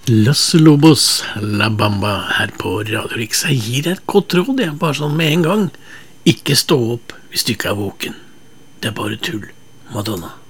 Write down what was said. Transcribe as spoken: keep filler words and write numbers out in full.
Los Lobos, La Bamba her på Radio Rix. Jeg gir deg et godt råd, jeg, bare sånn med en gang. Ikke stå opp hvis du ikke er våken. Det er bare tull. Madonna.